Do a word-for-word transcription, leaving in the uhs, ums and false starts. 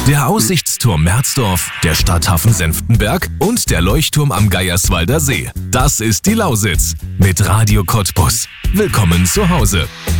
Der Aussichtsturm Merzdorf, der Stadthafen Senftenberg und der Leuchtturm am Geierswalder See. Das ist die Lausitz mit Radio Cottbus. Willkommen zu Hause.